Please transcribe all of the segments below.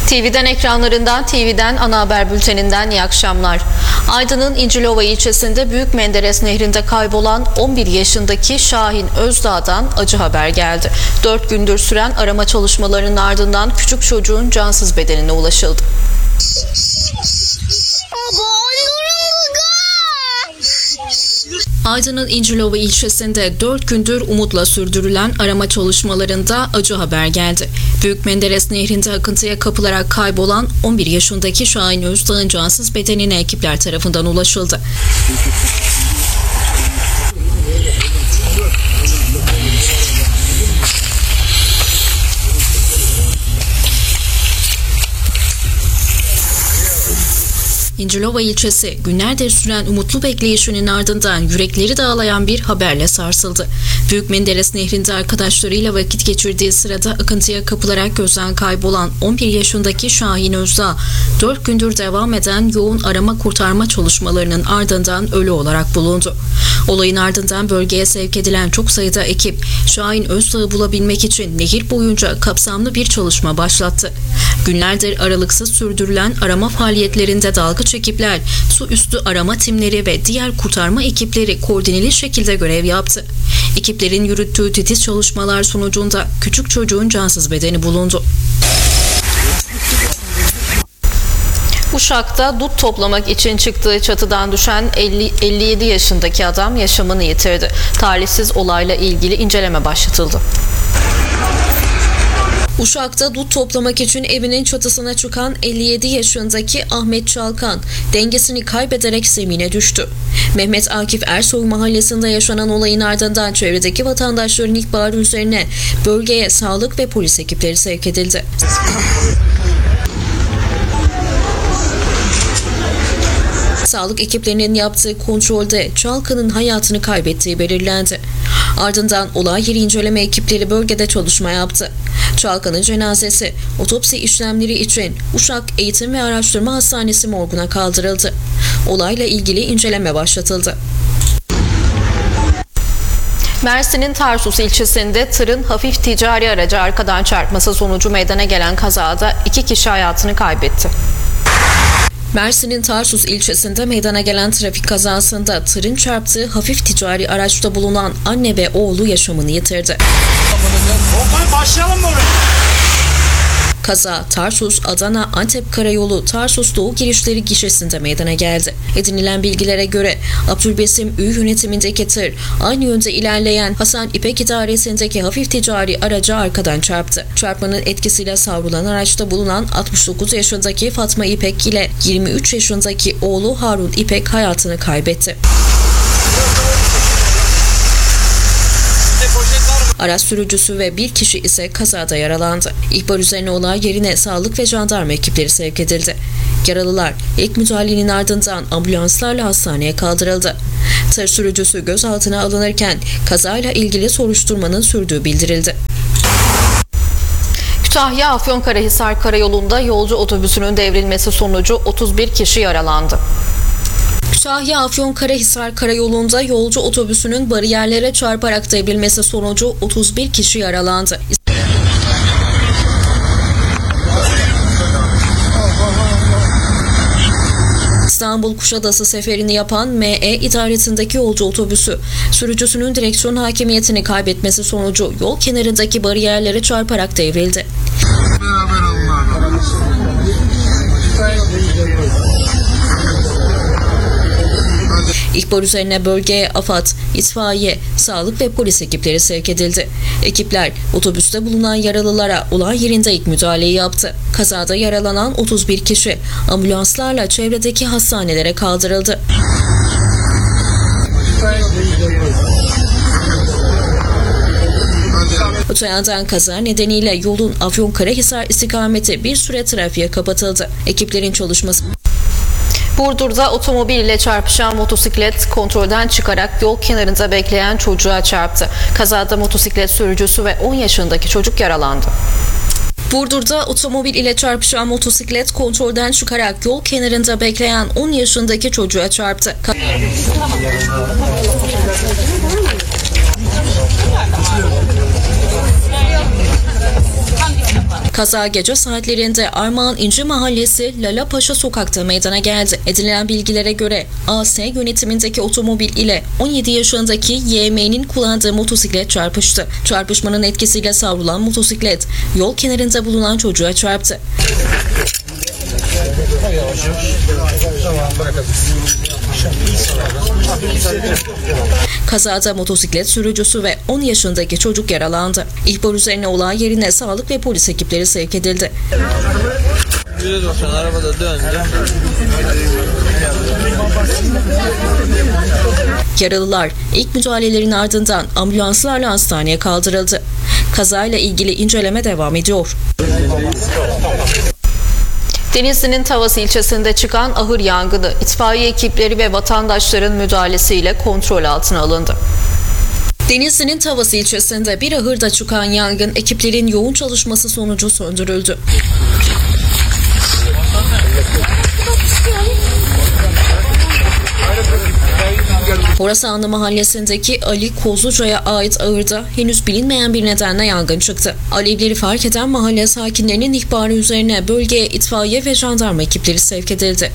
TV'den ekranlarından, TV'den ana haber bülteninden iyi akşamlar. Aydın'ın İncilova ilçesinde Büyük Menderes Nehri'nde kaybolan 11 yaşındaki Şahin Özdağ'dan acı haber geldi. 4 gündür süren arama çalışmalarının ardından küçük çocuğun cansız bedenine ulaşıldı. Aydın'ın İncilova ilçesinde 4 gündür umutla sürdürülen arama çalışmalarında acı haber geldi. Büyük Menderes Nehri'nde akıntıya kapılarak kaybolan 11 yaşındaki Şahin Özdağ'ın cansız bedenine ekipler tarafından ulaşıldı. İncilova ilçesi günlerdir süren umutlu bekleyişinin ardından yürekleri dağlayan bir haberle sarsıldı. Büyük Menderes Nehri'nde arkadaşlarıyla vakit geçirdiği sırada akıntıya kapılarak gözden kaybolan 11 yaşındaki Şahin Özdağ, 4 gündür devam eden yoğun arama kurtarma çalışmalarının ardından ölü olarak bulundu. Olayın ardından bölgeye sevk edilen çok sayıda ekip, Şahin Özdağ'ı bulabilmek için nehir boyunca kapsamlı bir çalışma başlattı. Günlerdir aralıksız sürdürülen arama faaliyetlerinde dalgıç ekipler, su üstü arama timleri ve diğer kurtarma ekipleri koordineli şekilde görev yaptı. Ekiplerin yürüttüğü titiz çalışmalar sonucunda küçük çocuğun cansız bedeni bulundu. Uşak'ta dut toplamak için çıktığı çatıdan düşen 57 yaşındaki adam yaşamını yitirdi. Talihsiz olayla ilgili inceleme başlatıldı. Uşak'ta dut toplamak için evinin çatısına çıkan 57 yaşındaki Ahmet Çalkan dengesini kaybederek zemine düştü. Mehmet Akif Ersoy mahallesinde yaşanan olayın ardından çevredeki vatandaşların ihbarı üzerine bölgeye sağlık ve polis ekipleri sevk edildi. Sağlık ekiplerinin yaptığı kontrolde Çalkan'ın hayatını kaybettiği belirlendi. Ardından olay yeri inceleme ekipleri bölgede çalışma yaptı. Çalkan'ın cenazesi otopsi işlemleri için Uşak Eğitim ve Araştırma Hastanesi morguna kaldırıldı. Olayla ilgili inceleme başlatıldı. Mersin'in Tarsus ilçesinde tırın hafif ticari aracı arkadan çarpması sonucu meydana gelen kazada 2 kişi hayatını kaybetti. Mersin'in Tarsus ilçesinde meydana gelen trafik kazasında tırın çarptığı hafif ticari araçta bulunan anne ve oğlu yaşamını yitirdi. Kaza Tarsus-Adana-Antep Karayolu Tarsus Doğu girişleri gişesinde meydana geldi. Edinilen bilgilere göre Abdülbesim Ü yönetimindeki tır aynı yönde ilerleyen Hasan İpek idaresindeki hafif ticari araca arkadan çarptı. Çarpmanın etkisiyle savrulan araçta bulunan 69 yaşındaki Fatma İpek ile 23 yaşındaki oğlu Harun İpek hayatını kaybetti. Araç sürücüsü ve bir kişi ise kazada yaralandı. İhbar üzerine olay yerine sağlık ve jandarma ekipleri sevk edildi. Yaralılar ilk müdahalenin ardından ambulanslarla hastaneye kaldırıldı. Tır sürücüsü gözaltına alınırken kazayla ilgili soruşturmanın sürdüğü bildirildi. Kütahya Afyonkarahisar Karayolu'nda yolcu otobüsünün devrilmesi sonucu 31 kişi yaralandı. Kütahya Afyonkarahisar Karayolu'nda yolcu otobüsünün bariyerlere çarparak devrilmesi sonucu 31 kişi yaralandı. İstanbul Kuşadası seferini yapan ME idaresindeki yolcu otobüsü sürücüsünün direksiyon hakimiyetini kaybetmesi sonucu yol kenarındaki bariyerlere çarparak devrildi. İhbar üzerine bölgeye AFAD, itfaiye, sağlık ve polis ekipleri sevk edildi. Ekipler otobüste bulunan yaralılara olay yerinde ilk müdahaleyi yaptı. Kazada yaralanan 31 kişi ambulanslarla çevredeki hastanelere kaldırıldı. Öte yandan kaza nedeniyle yolun Afyonkarahisar istikameti bir süre trafiğe kapatıldı. Ekiplerin çalışması... Burdur'da otomobil ile çarpışan motosiklet kontrolden çıkarak yol kenarında bekleyen çocuğa çarptı. Kazada motosiklet sürücüsü ve 10 yaşındaki çocuk yaralandı. Burdur'da otomobil ile çarpışan motosiklet kontrolden çıkarak yol kenarında bekleyen 10 yaşındaki çocuğa çarptı. Kaza gece saatlerinde Armağan İnci Mahallesi Lala Paşa Sokak'ta meydana geldi. Edinilen bilgilere göre AS yönetimindeki otomobil ile 17 yaşındaki YM'nin kullandığı motosiklet çarpıştı. Çarpışmanın etkisiyle savrulan motosiklet yol kenarında bulunan çocuğa çarptı. Kazada motosiklet sürücüsü ve 10 yaşındaki çocuk yaralandı. İhbar üzerine olay yerine sağlık ve polis ekipleri sevk edildi. Arabada döndü. Yaralılar ilk müdahalelerin ardından ambulanslarla hastaneye kaldırıldı. Kazayla ilgili inceleme devam ediyor. Denizli'nin Tavas ilçesinde çıkan ahır yangını itfaiye ekipleri ve vatandaşların müdahalesiyle kontrol altına alındı. Denizli'nin Tavas ilçesinde bir ahırda çıkan yangın ekiplerin yoğun çalışması sonucu söndürüldü. Horasanlı mahallesindeki Ali Kozluca'ya ait ahırda henüz bilinmeyen bir nedenle yangın çıktı. Alevleri fark eden mahalle sakinlerinin ihbarı üzerine bölgeye itfaiye ve jandarma ekipleri sevk edildi.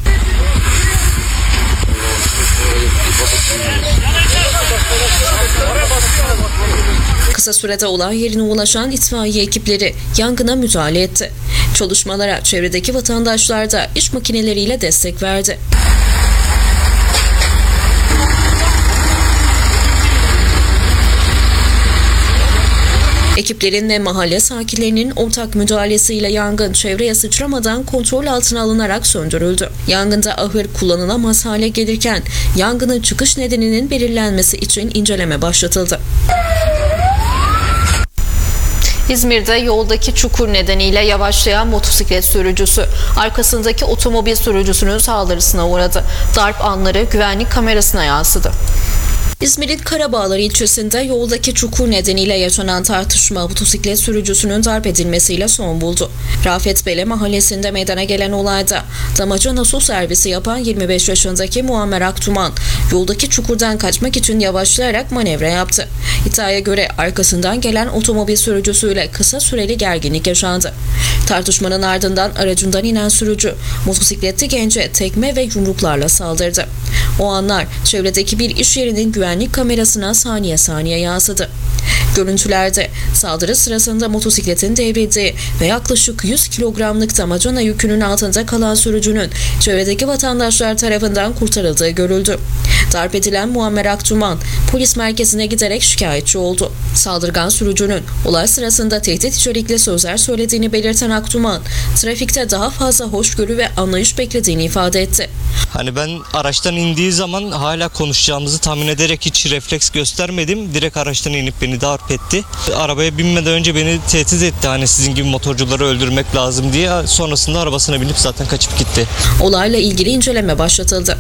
Kısa sürede olay yerine ulaşan itfaiye ekipleri yangına müdahale etti. Çalışmalara çevredeki vatandaşlar da iş makineleriyle destek verdi. Ekiplerin ve mahalle sakinlerinin ortak müdahalesiyle yangın çevreye sıçramadan kontrol altına alınarak söndürüldü. Yangında ahır kullanılamaz hale gelirken yangının çıkış nedeninin belirlenmesi için inceleme başlatıldı. İzmir'de yoldaki çukur nedeniyle yavaşlayan motosiklet sürücüsü arkasındaki otomobil sürücüsünün saldırısına uğradı. Darp anları güvenlik kamerasına yansıdı. İzmir'in Karabağlar ilçesinde yoldaki çukur nedeniyle yaşanan tartışma motosiklet sürücüsünün darp edilmesiyle son buldu. Rafetbele mahallesinde meydana gelen olayda damacana su servisi yapan 25 yaşındaki Muammer Aktuman yoldaki çukurdan kaçmak için yavaşlayarak manevra yaptı. İddiaya göre arkasından gelen otomobil sürücüsüyle kısa süreli gerginlik yaşandı. Tartışmanın ardından aracından inen sürücü motosikletli gence tekme ve yumruklarla saldırdı. O anlar çevredeki bir iş yerinin güvenlik kamerasına saniye saniye yansıdı. Görüntülerde saldırı sırasında motosikletin devrildiği ve yaklaşık 100 kilogramlık damacana yükünün altında kalan sürücünün çevredeki vatandaşlar tarafından kurtarıldığı görüldü. Darp edilen Muammer Aktuman polis merkezine giderek şikayetçi oldu. Saldırgan sürücünün olay sırasında tehdit içerikli sözler söylediğini belirten Aktuman, trafikte daha fazla hoşgörü ve anlayış beklediğini ifade etti. Hani ben araçtan indiği zaman hala konuşacağımızı tahmin ederek hiç refleks göstermedim. Direkt araçtan inip beni darp etti. Arabaya binmeden önce beni tehdit etti. Hani sizin gibi motorcuları öldürmek lazım diye. Sonrasında arabasına binip zaten kaçıp gitti. Olayla ilgili inceleme başlatıldı.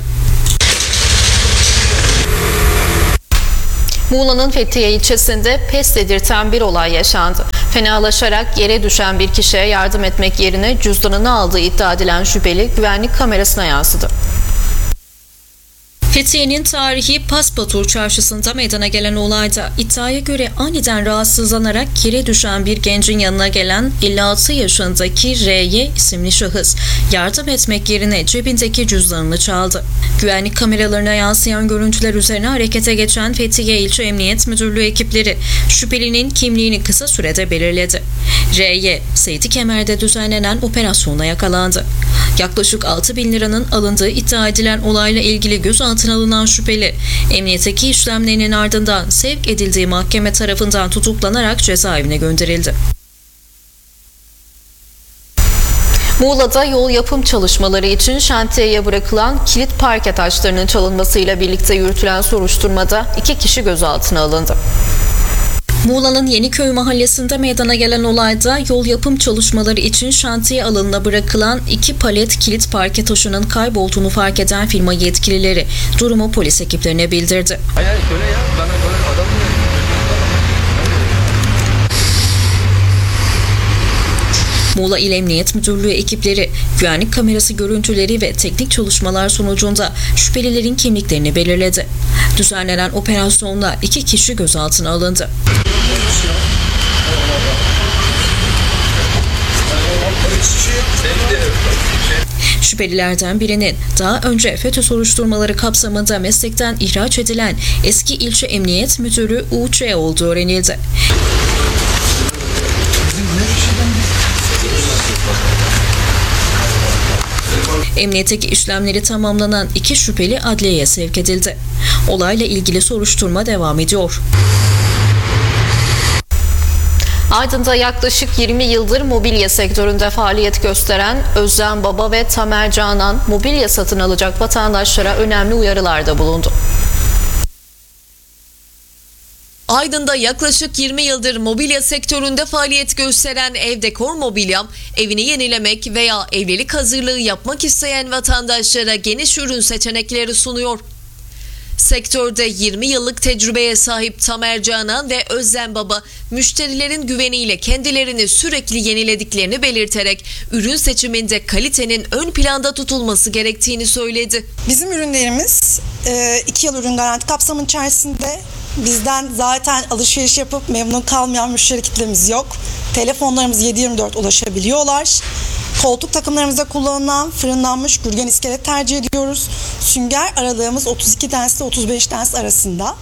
Muğla'nın Fethiye ilçesinde pes dedirten bir olay yaşandı. Fenalaşarak yere düşen bir kişiye yardım etmek yerine cüzdanını aldığı iddia edilen şüpheli güvenlik kamerasına yansıdı. Fethiye'nin tarihi Paspatur çarşısında meydana gelen olayda iddiaya göre aniden rahatsızlanarak yere düşen bir gencin yanına gelen 56 yaşındaki R.Y. isimli şahıs yardım etmek yerine cebindeki cüzdanını çaldı. Güvenlik kameralarına yansıyan görüntüler üzerine harekete geçen Fethiye İlçe Emniyet Müdürlüğü ekipleri şüphelinin kimliğini kısa sürede belirledi. R.Y. Seydi Kemer'de düzenlenen operasyonla yakalandı. Yaklaşık 6.000 liranın alındığı iddia edilen olayla ilgili gözaltına alınan şüpheli, emniyetteki işlemlerinin ardından sevk edildiği mahkeme tarafından tutuklanarak cezaevine gönderildi. Muğla'da yol yapım çalışmaları için şantiyeye bırakılan kilit parke taşlarının çalınmasıyla birlikte yürütülen soruşturmada 2 kişi gözaltına alındı. Muğla'nın Yeniköy mahallesinde meydana gelen olayda yol yapım çalışmaları için şantiye alanına bırakılan 2 palet kilit parke taşının kaybolduğunu fark eden firma yetkilileri durumu polis ekiplerine bildirdi. Muğla İl Emniyet Müdürlüğü ekipleri güvenlik kamerası görüntüleri ve teknik çalışmalar sonucunda şüphelilerin kimliklerini belirledi. Düzenlenen operasyonla 2 kişi gözaltına alındı. Şüphelilerden birinin daha önce FETÖ soruşturmaları kapsamında meslekten ihraç edilen eski ilçe emniyet müdürü U.Ç. olduğu öğrenildi. Emniyetteki işlemleri tamamlanan 2 şüpheli adliyeye sevk edildi. Olayla ilgili soruşturma devam ediyor. Aydın'da yaklaşık 20 yıldır mobilya sektöründe faaliyet gösteren Özlem Baba ve Tamer Canan, mobilya satın alacak vatandaşlara önemli uyarılarda bulundu. Aydın'da yaklaşık 20 yıldır mobilya sektöründe faaliyet gösteren Ev Dekor Mobilyam, evini yenilemek veya evlilik hazırlığı yapmak isteyen vatandaşlara geniş ürün seçenekleri sunuyor. Sektörde 20 yıllık tecrübeye sahip Tamer Canan ve Özlem Baba, müşterilerin güveniyle kendilerini sürekli yenilediklerini belirterek ürün seçiminde kalitenin ön planda tutulması gerektiğini söyledi. Bizim ürünlerimiz 2 yıl ürün garanti kapsamının içerisinde. Bizden zaten alışveriş yapıp memnun kalmayan müşteri kitlemiz yok. Telefonlarımız 7/24 ulaşabiliyorlar. Koltuk takımlarımızda kullanılan fırınlanmış gürgen iskelet tercih ediyoruz. Sünger aralığımız 32 dens ile 35 dens arasında.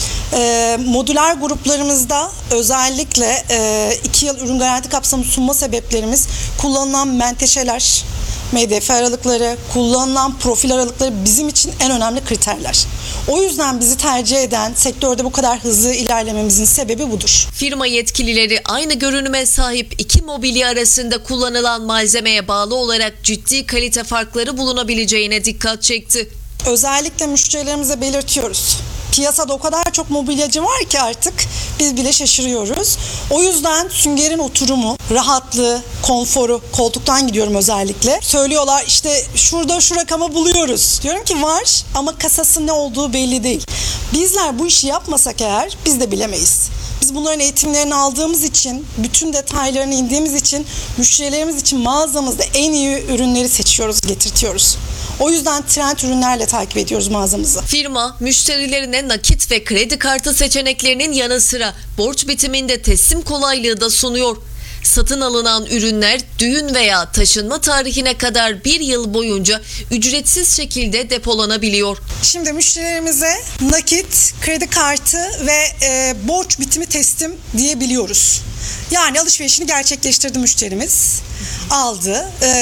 Modüler gruplarımızda özellikle 2 yıl ürün garanti kapsamı sunma sebeplerimiz kullanılan menteşeler, MDF aralıkları, kullanılan profil aralıkları bizim için en önemli kriterler. O yüzden bizi tercih eden, sektörde bu kadar hızlı ilerlememizin sebebi budur. Firma yetkilileri aynı görünüme sahip 2 mobilya arasında kullanılan malzemeye bağlı olarak ciddi kalite farkları bulunabileceğine dikkat çekti. Özellikle müşterilerimize belirtiyoruz. Piyasada o kadar çok mobilyacı var ki artık biz bile şaşırıyoruz. O yüzden süngerin oturumu, rahatlığı, konforu, koltuktan gidiyorum özellikle. Söylüyorlar işte şurada şu rakamı buluyoruz. Diyorum ki var ama kasası ne olduğu belli değil. Bizler bu işi yapmasak eğer biz de bilemeyiz. Biz bunların eğitimlerini aldığımız için, bütün detaylarını indiğimiz için müşterilerimiz için mağazamızda en iyi ürünleri seçiyoruz, getirtiyoruz. O yüzden trend ürünlerle takip ediyoruz mağazamızı. Firma, müşterilerine nakit ve kredi kartı seçeneklerinin yanı sıra borç bitiminde teslim kolaylığı da sunuyor. Satın alınan ürünler düğün veya taşınma tarihine kadar 1 yıl boyunca ücretsiz şekilde depolanabiliyor. Şimdi müşterilerimize nakit, kredi kartı ve borç bitimi teslim diyebiliyoruz. Yani alışverişini gerçekleştirdi müşterimiz, aldı,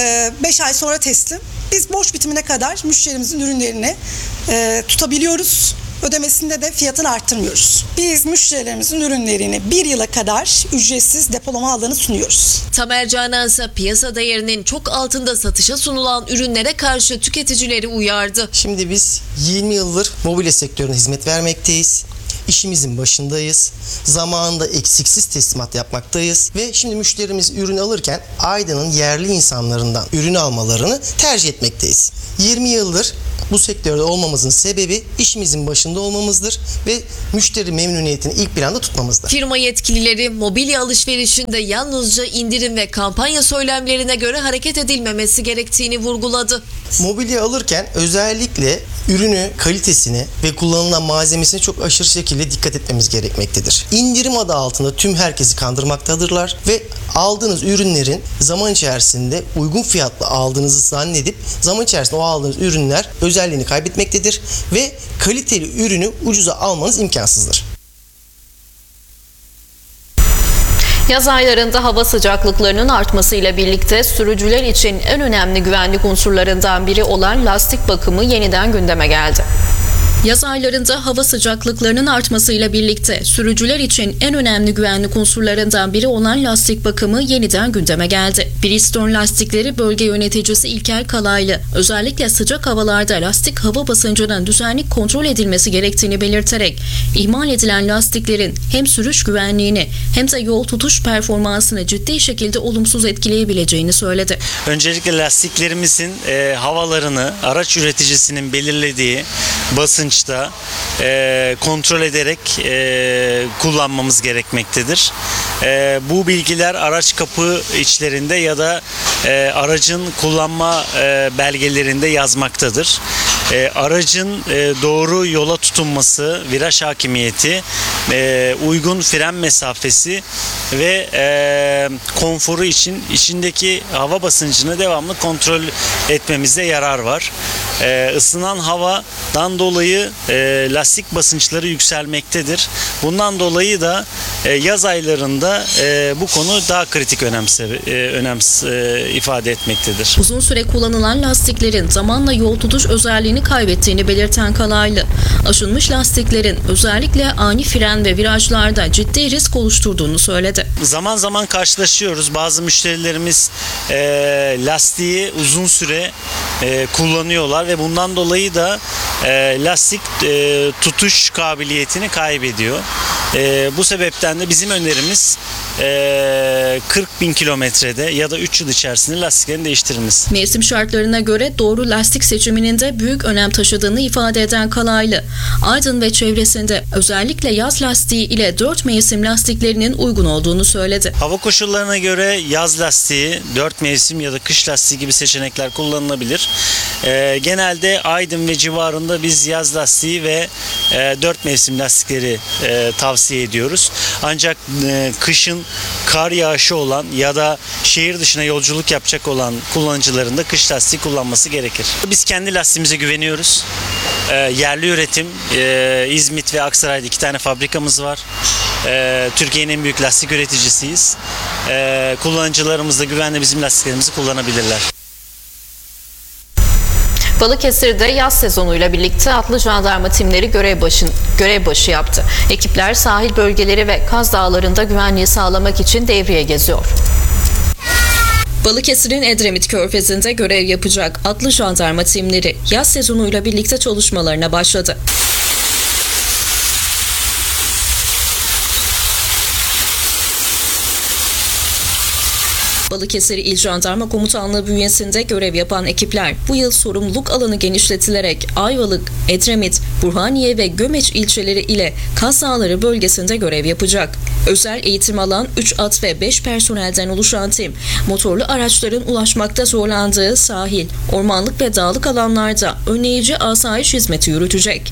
5 ay sonra teslim. Biz borç bitimine kadar müşterimizin ürünlerini tutabiliyoruz. Ödemesinde de fiyatını arttırmıyoruz. Biz müşterilerimizin ürünlerini 1 yıla kadar ücretsiz depolama alanı sunuyoruz. Tamer Canan ise piyasa değerinin çok altında satışa sunulan ürünlere karşı tüketicileri uyardı. Şimdi biz 20 yıldır mobilya sektörüne hizmet vermekteyiz. İşimizin başındayız. Zamanında eksiksiz teslimat yapmaktayız ve şimdi müşterimiz ürün alırken Aydın'ın yerli insanlarından ürün almalarını tercih etmekteyiz. 20 yıldır bu sektörde olmamızın sebebi işimizin başında olmamızdır ve müşteri memnuniyetini ilk planda tutmamızdır. Firma yetkilileri mobilya alışverişinde yalnızca indirim ve kampanya söylemlerine göre hareket edilmemesi gerektiğini vurguladı. Mobilya alırken özellikle ürünü, kalitesini ve kullanılan malzemesine çok aşırı şekilde dikkat etmemiz gerekmektedir. İndirim adı altında tüm herkesi kandırmaktadırlar ve aldığınız ürünlerin zaman içerisinde uygun fiyatla aldığınızı zannedip zaman içerisinde o aldığınız ürünler özelliğini kaybetmektedir ve kaliteli ürünü ucuza almanız imkansızdır. Yaz aylarında hava sıcaklıklarının artmasıyla birlikte sürücüler için en önemli güvenlik unsurlarından biri olan lastik bakımı yeniden gündeme geldi. Yaz aylarında hava sıcaklıklarının artmasıyla birlikte sürücüler için en önemli güvenlik unsurlarından biri olan lastik bakımı yeniden gündeme geldi. Bridgestone Lastikleri Bölge Yöneticisi İlker Kalaylı, özellikle sıcak havalarda lastik hava basıncının düzenli kontrol edilmesi gerektiğini belirterek, ihmal edilen lastiklerin hem sürüş güvenliğini hem de yol tutuş performansını ciddi şekilde olumsuz etkileyebileceğini söyledi. Öncelikle lastiklerimizin havalarını araç üreticisinin belirlediği basınçta kontrol ederek kullanmamız gerekmektedir. Bu bilgiler araç kapı içlerinde ya da aracın kullanma belgelerinde yazmaktadır. Aracın doğru yola tutunması, viraj hakimiyeti uygun fren mesafesi ve konforu için içindeki hava basıncını devamlı kontrol etmemizde yarar var. Isınan havadan dolayı lastik basınçları yükselmektedir. Bundan dolayı da yaz aylarında bu konu daha kritik önem ifade etmektedir. Uzun süre kullanılan lastiklerin zamanla yol tutuş özelliğini kaybettiğini belirten Kalaylı, aşınmış lastiklerin özellikle ani fren ve virajlarda ciddi risk oluşturduğunu söyledi. Zaman zaman karşılaşıyoruz. Bazı müşterilerimiz lastiği uzun süre kullanıyorlar ve bundan dolayı da lastik tutuş kabiliyetini kaybediyor. Bu sebepten de bizim önerimiz 40.000 kilometrede ya da 3 yıl içerisinde lastiklerin değiştirilmesi. Mevsim şartlarına göre doğru lastik seçiminin de büyük önem taşıdığını ifade eden Kalaylı, Aydın ve çevresinde özellikle yaz lastiği ile 4 mevsim lastiklerinin uygun olduğunu söyledi. Hava koşullarına göre yaz lastiği, 4 mevsim ya da kış lastiği gibi seçenekler kullanılabilir. Genelde Aydın ve civarında biz yaz lastiği ve 4 mevsim lastikleri tavsiye ediyoruz. Ancak kışın kar yağışı olan ya da şehir dışına yolculuk yapacak olan kullanıcıların da kış lastiği kullanması gerekir. Biz kendi lastiğimize güveniyoruz. Yerli üretim, İzmit ve Aksaray'da 2 tane fabrikamız var. Türkiye'nin en büyük lastik üreticisiyiz. Kullanıcılarımız da güvenle bizim lastiklerimizi kullanabilirler. Balıkesir'de yaz sezonuyla birlikte atlı jandarma timleri görev başı yaptı. Ekipler sahil bölgeleri ve Kaz Dağları'nda güvenliği sağlamak için devriye geziyor. Balıkesir'in Edremit Körfezi'nde görev yapacak atlı jandarma timleri yaz sezonuyla birlikte çalışmalarına başladı. Balıkesir İl Jandarma Komutanlığı bünyesinde görev yapan ekipler bu yıl sorumluluk alanı genişletilerek Ayvalık, Edremit, Burhaniye ve Gömeç ilçeleri ile Kaz Dağları bölgesinde görev yapacak. Özel eğitim alan 3 at ve 5 personelden oluşan tim, motorlu araçların ulaşmakta zorlandığı sahil, ormanlık ve dağlık alanlarda önleyici asayiş hizmeti yürütecek.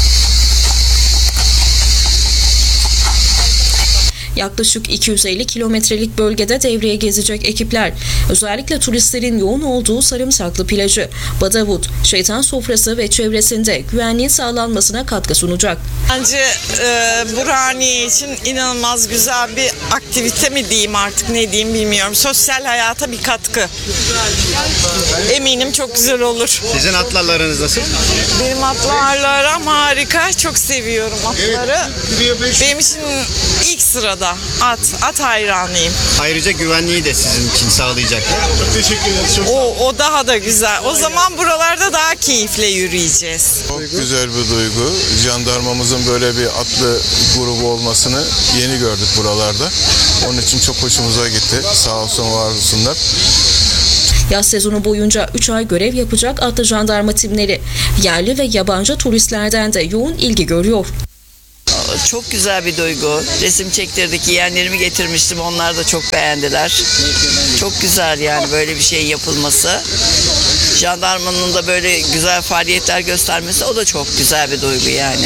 Yaklaşık 250 kilometrelik bölgede devreye gezecek ekipler, özellikle turistlerin yoğun olduğu Sarımsaklı plajı, Badavut, Şeytan Sofrası ve çevresinde güvenliğin sağlanmasına katkı sunacak. Bence Burhaniye için inanılmaz güzel bir aktivite mi diyeyim artık ne diyeyim bilmiyorum. Sosyal hayata bir katkı. Eminim çok güzel olur. Sizin atlarlarınız nasıl? Benim atlarlarım harika. Çok seviyorum atları. Benim için ilk sırada at hayranıyım. Ayrıca güvenliği de sizin için sağlayacaklar. Teşekkür ederiz. O daha da güzel. O zaman buralarda daha keyifle yürüyeceğiz. Çok güzel bir duygu. Jandarmamızın böyle bir atlı grubu olmasını yeni gördük buralarda. Onun için çok hoşumuza gitti. Sağ olsun, var olsunlar. Yaz sezonu boyunca 3 ay görev yapacak atlı jandarma timleri yerli ve yabancı turistlerden de yoğun ilgi görüyor. Çok güzel bir duygu. Resim çektirdik, yeğenlerimi getirmiştim. Onlar da çok beğendiler. Çok güzel yani böyle bir şey yapılması. Jandarmanın da böyle güzel faaliyetler göstermesi, o da çok güzel bir duygu yani.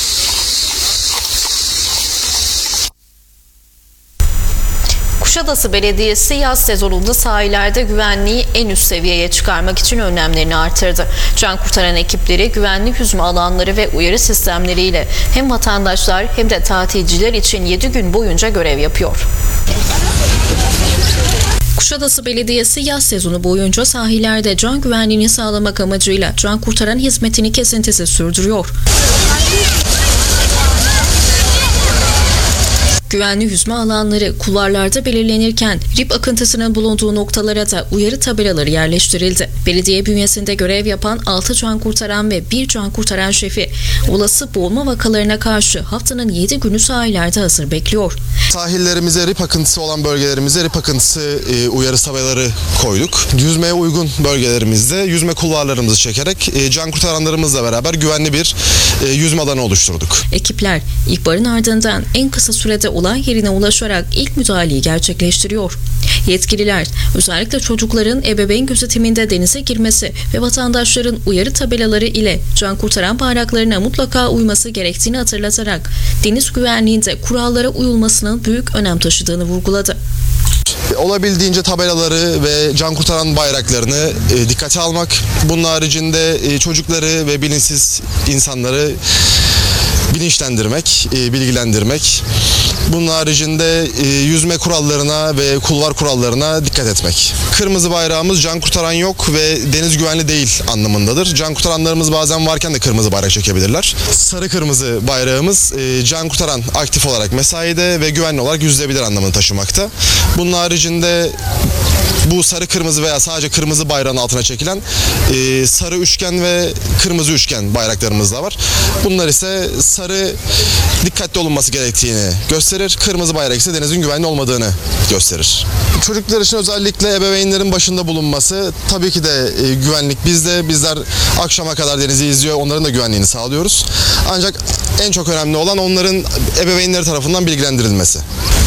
Kuşadası Belediyesi yaz sezonunda sahillerde güvenliği en üst seviyeye çıkarmak için önlemlerini artırdı. Can kurtaran ekipleri güvenlik yüzme alanları ve uyarı sistemleriyle hem vatandaşlar hem de tatilciler için 7 gün boyunca görev yapıyor. Kuşadası Belediyesi yaz sezonu boyunca sahillerde can güvenliğini sağlamak amacıyla can kurtaran hizmetini kesintisiz sürdürüyor. Güvenli yüzme alanları kulvarlarda belirlenirken rip akıntısının bulunduğu noktalara da uyarı tabelaları yerleştirildi. Belediye bünyesinde görev yapan 6 can kurtaran ve 1 can kurtaran şefi olası boğulma vakalarına karşı haftanın 7 günü sahillerde hazır bekliyor. Sahillerimize rip akıntısı olan bölgelerimize rip akıntısı uyarı tabelaları koyduk. Yüzmeye uygun bölgelerimizde yüzme kulvarlarımızı çekerek can kurtaranlarımızla beraber güvenli bir yüzme alanı oluşturduk. Ekipler ihbarın ardından en kısa sürede olay yerine ulaşarak ilk müdahaleyi gerçekleştiriyor. Yetkililer özellikle çocukların ebeveyn gözetiminde denize girmesi ve vatandaşların uyarı tabelaları ile can kurtaran bayraklarına mutlaka uyması gerektiğini hatırlatarak deniz güvenliğinde kurallara uyulmasının büyük önem taşıdığını vurguladı. Olabildiğince tabelaları ve can kurtaran bayraklarını dikkate almak, bunun haricinde çocukları ve bilinçsiz insanları bilinçlendirmek, bilgilendirmek. Bunun haricinde yüzme kurallarına ve kulvar kurallarına dikkat etmek. Kırmızı bayrağımız can kurtaran yok ve deniz güvenli değil anlamındadır. Can kurtaranlarımız bazen varken de kırmızı bayrak çekebilirler. Sarı kırmızı bayrağımız can kurtaran aktif olarak mesaide ve güvenli olarak yüzülebilir anlamını taşımakta. Bunun haricinde bu sarı kırmızı veya sadece kırmızı bayrağın altına çekilen sarı üçgen ve kırmızı üçgen bayraklarımız da var. Bunlar ise sarı dikkatli olunması gerektiğini gösterir. Kırmızı bayrak ise denizin güvenli olmadığını gösterir. Çocuklar için özellikle ebeveynlerin başında bulunması, tabii ki de güvenlik bizde. Bizler akşama kadar denizi izliyor, onların da güvenliğini sağlıyoruz. Ancak en çok önemli olan onların ebeveynleri tarafından bilgilendirilmesi.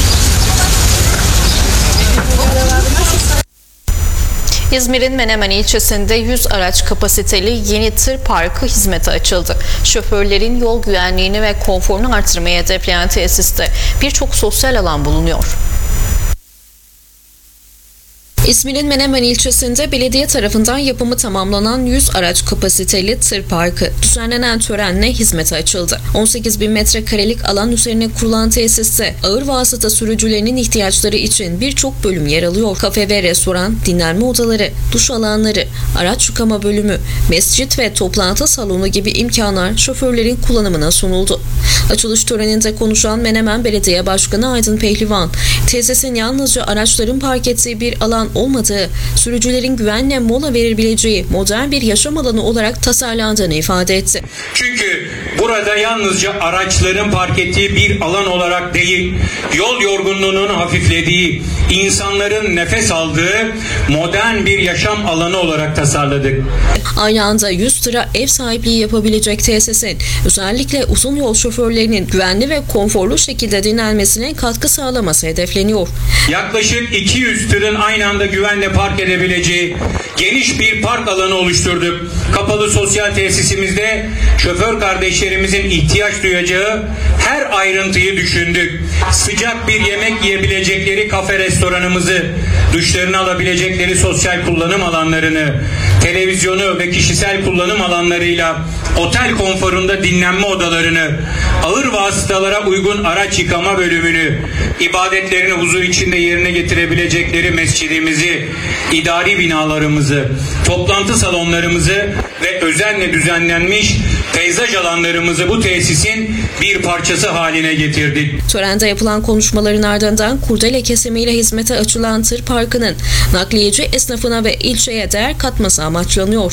İzmir'in Menemen ilçesinde 100 araç kapasiteli yeni tır parkı hizmete açıldı. Şoförlerin yol güvenliğini ve konforunu artırmaya hedefleyen tesiste birçok sosyal alan bulunuyor. İzmir'in Menemen ilçesinde belediye tarafından yapımı tamamlanan 100 araç kapasiteli tır parkı düzenlenen törenle hizmete açıldı. 18.000 metrekarelik alan üzerine kurulan tesiste ağır vasıta sürücülerinin ihtiyaçları için birçok bölüm yer alıyor. Kafe ve restoran, dinlenme odaları, duş alanları, araç yıkama bölümü, mescit ve toplantı salonu gibi imkanlar şoförlerin kullanımına sunuldu. Açılış töreninde konuşan Menemen Belediye Başkanı Aydın Pehlivan, tesisin yalnızca araçların park ettiği bir alan olmadığı, sürücülerin güvenle mola verebileceği modern bir yaşam alanı olarak tasarlandığını ifade etti. Çünkü burada yalnızca araçların park ettiği bir alan olarak değil, yol yorgunluğunun hafiflediği, insanların nefes aldığı modern bir yaşam alanı olarak tasarladık. Aynı anda 100 tıra ev sahipliği yapabilecek tesisin özellikle uzun yol şoförlerinin güvenli ve konforlu şekilde dinlenmesine katkı sağlaması hedefleniyor. Yaklaşık 200 tırın aynı anda güvenle park edebileceği geniş bir park alanı oluşturduk. Kapalı sosyal tesisimizde şoför kardeşlerimizin ihtiyaç duyacağı her ayrıntıyı düşündük. Sıcak bir yemek yiyebilecekleri kafe restoranımızı, duşlarını alabilecekleri sosyal kullanım alanlarını, televizyonu ve kişisel kullanım alanlarıyla otel konforunda dinlenme odalarını, ağır vasıtalara uygun araç yıkama bölümünü, ibadetlerini huzur içinde yerine getirebilecekleri mescidimizi, idari binalarımızı, toplantı salonlarımızı ve özenle düzenlenmiş peyzaj alanlarımızı bu tesisin bir parçası haline getirdik. Törende yapılan konuşmaların ardından kurdele kesimiyle hizmete açılan tır parkının nakliyeci esnafına ve ilçeye değer katması amaçlanıyor.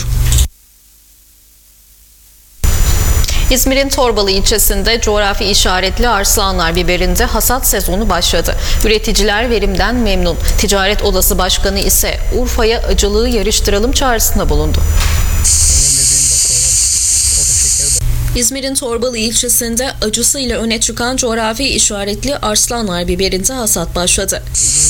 İzmir'in Torbalı ilçesinde coğrafi işaretli Arslanlar biberinde hasat sezonu başladı. Üreticiler verimden memnun. Ticaret Odası Başkanı ise Urfa'ya acılığı yarıştıralım çağrısında bulundu. İzmir'in Torbalı ilçesinde acısıyla öne çıkan coğrafi işaretli Arslanlar biberinde hasat başladı.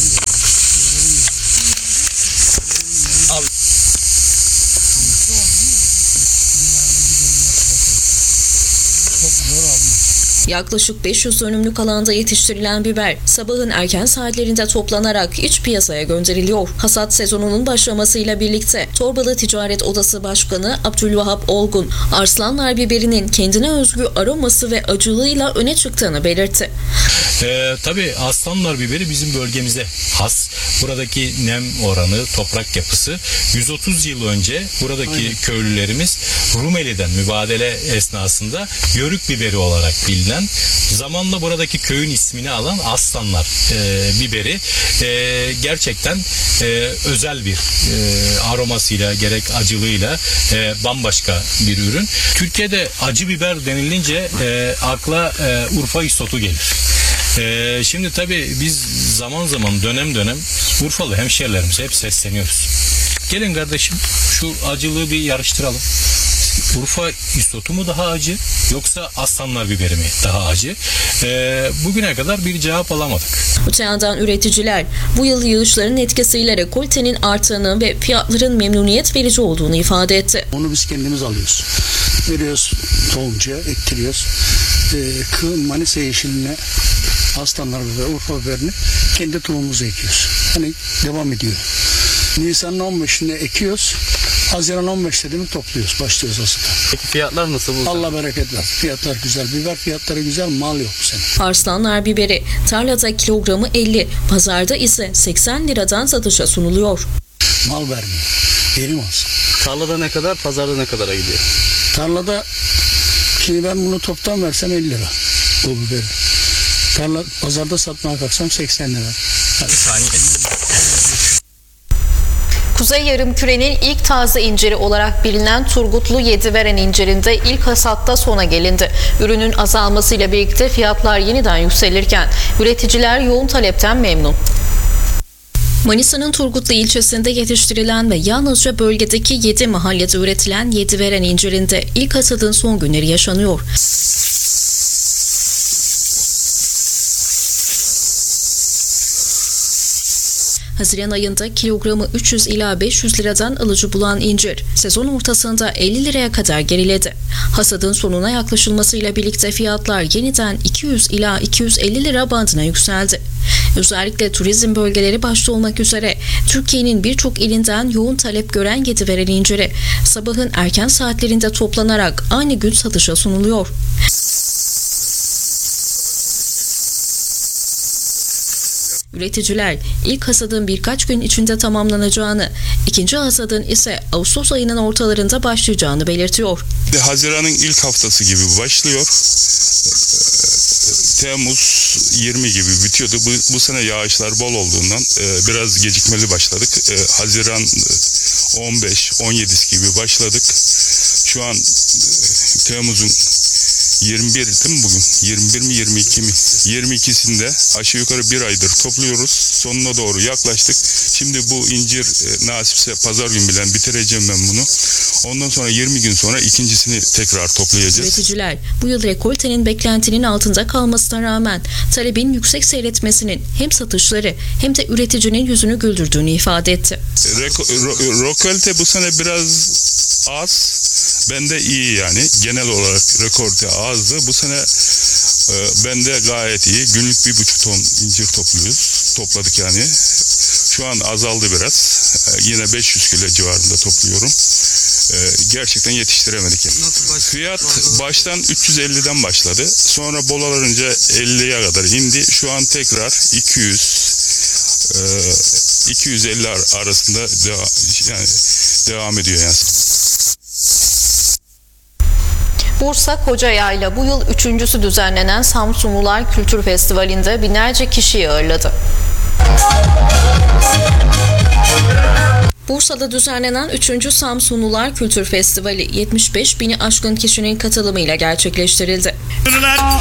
Yaklaşık 500 dönümlük alanda yetiştirilen biber sabahın erken saatlerinde toplanarak iç piyasaya gönderiliyor. Hasat sezonunun başlamasıyla birlikte Torbalı Ticaret Odası Başkanı Abdülvahap Olgun, Arslanlar biberinin kendine özgü aroması ve acılığıyla öne çıktığını belirtti. Tabii Arslanlar biberi bizim bölgemizde has. Buradaki nem oranı, toprak yapısı 130 yıl önce buradaki köylülerimiz Rumeli'den mübadele esnasında yörük biberi olarak bilinen, zamanla buradaki köyün ismini alan Arslanlar biberi gerçekten özel bir aromasıyla, gerek acılığıyla bambaşka bir ürün. Türkiye'de acı biber denilince akla Urfa istotu gelir. Şimdi tabii biz zaman zaman dönem dönem Urfalı hemşehrilerimize hep sesleniyoruz. Gelin kardeşim şu acılığı bir yarıştıralım. Urfa isotu mu daha acı yoksa aslanlar biberi mi daha acı? Bugüne kadar bir cevap alamadık. Öte yandan üreticiler bu yıl yağışların etkisiyle rekoltenin arttığını ve fiyatların memnuniyet verici olduğunu ifade etti. Onu biz kendimiz alıyoruz. Veriyoruz tohumcuya, ektiriyoruz. Manisa yeşiline, aslanlar ve Urfa biberini kendi tohumumuzu ekiyoruz. Hani devam ediyor. Nisan'ın 15'inde ekiyoruz. Haziran 15'te de mi topluyoruz, başlıyoruz aslında. Peki fiyatlar nasıl bu? Allah bereket ver. Fiyatlar güzel. Biber fiyatları güzel, mal yok bu sene. Arslanlar biberi tarlada kilogramı 50, pazarda ise 80 liradan satışa sunuluyor. Mal vermiyor. Verim olsun. Tarlada ne kadar, pazarda ne kadara gidiyor? Tarlada, şimdi ben bunu toptan versem 50 lira bu biberi. Pazarda satmaya kalksam 80 lira. Kuzey Yarımküre'nin ilk taze inciri olarak bilinen Turgutlu Yediveren incirinde ilk hasatta sona gelindi. Ürünün azalmasıyla birlikte fiyatlar yeniden yükselirken üreticiler yoğun talepten memnun. Manisa'nın Turgutlu ilçesinde yetiştirilen ve yalnızca bölgedeki 7 mahallede üretilen Yediveren incirinde ilk hasadın son günleri yaşanıyor. Haziran ayında kilogramı 300 ila 500 liradan alıcı bulan incir, sezon ortasında 50 liraya kadar geriledi. Hasadın sonuna yaklaşılmasıyla birlikte fiyatlar yeniden 200 ila 250 lira bandına yükseldi. Özellikle turizm bölgeleri başta olmak üzere Türkiye'nin birçok ilinden yoğun talep gören Yediveren inciri, sabahın erken saatlerinde toplanarak aynı gün satışa sunuluyor. Üreticiler ilk hasadın birkaç gün içinde tamamlanacağını, ikinci hasadın ise Ağustos ayının ortalarında başlayacağını belirtiyor. Haziran'ın ilk haftası gibi başlıyor. Temmuz 20 gibi bitiyordu. Bu sene yağışlar bol olduğundan biraz gecikmeli başladık. Haziran 15-17 gibi başladık. Şu an Temmuz'un 21 değil mi bugün? 21 mi 22 mi? 22'sinde aşağı yukarı bir aydır topluyoruz. Sonuna doğru yaklaştık. Şimdi bu incir nasipse pazar günü bilen bitireceğim ben bunu. Ondan sonra 20 gün sonra ikincisini tekrar toplayacağız. Üreticiler bu yıl rekoltenin beklentinin altında kalmasına rağmen talebin yüksek seyretmesinin hem satışları hem de üreticinin yüzünü güldürdüğünü ifade etti. Rekolte bu sene biraz az. Bende iyi yani. Genel olarak rekolte azdı. Bu sene bende gayet iyi. Günlük 1,5 ton incir topladık yani. Şu an azaldı biraz. Yine 500 kilo civarında topluyorum. Gerçekten yetiştiremedik. Fiyat baştan 350'den başladı. Sonra bolalarınca 50'ye kadar indi. Şu an tekrar 200-250 arasında devam ediyor yani. Bursa Kocayay'la bu yıl 3.'sü düzenlenen Samsunlular Kültür Festivali'nde binlerce kişiyi ağırladı. Bursa'da düzenlenen 3. Samsunlular Kültür Festivali 75 bini aşkın kişinin katılımıyla gerçekleştirildi.